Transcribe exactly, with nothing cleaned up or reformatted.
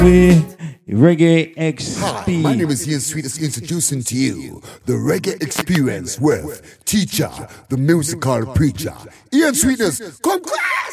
with Reggae X P. Hi, my name is Ian Sweetness, introducing to you the Reggae Experience with Teacher, the musical preacher. Ian Sweetness, come class!